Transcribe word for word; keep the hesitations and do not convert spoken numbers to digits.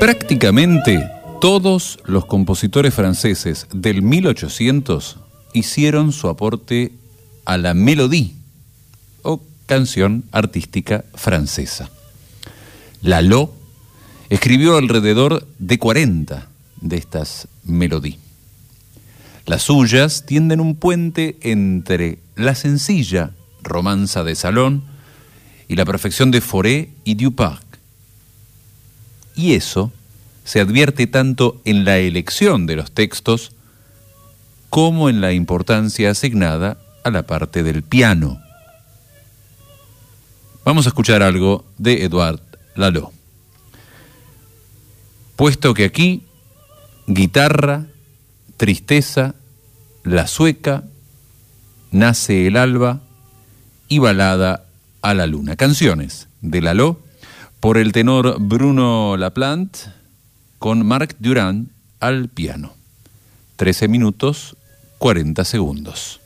Prácticamente todos los compositores franceses del mil ochocientos hicieron su aporte a la mélodie o canción artística francesa. Lalo escribió alrededor de cuarenta de estas mélodies. Las suyas tienden un puente entre la sencilla romanza de salón y la perfección de Fauré y Duparc. Y eso se advierte tanto en la elección de los textos como en la importancia asignada a la parte del piano. Vamos a escuchar algo de Edouard Lalo. Puesto que aquí, guitarra, tristeza, la sueca, nace el alba y balada a la luna. Canciones de Lalo por el tenor Bruno Laplante con Marc Durand al piano. trece minutos, cuarenta segundos.